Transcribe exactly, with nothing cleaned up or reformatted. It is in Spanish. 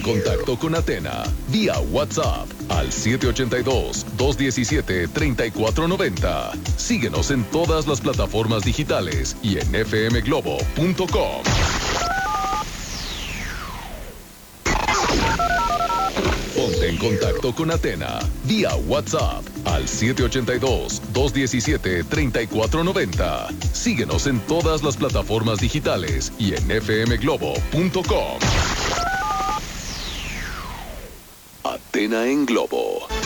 contacto con Atena vía WhatsApp al siete ocho dos, dos uno siete, tres cuatro nueve cero. Síguenos en todas las plataformas digitales y en f m globo punto com. Ponte en contacto con Atena vía WhatsApp al siete ocho dos, dos uno siete, tres cuatro nueve cero. Síguenos en todas las plataformas digitales y en f m globo punto com. Atena en Globo.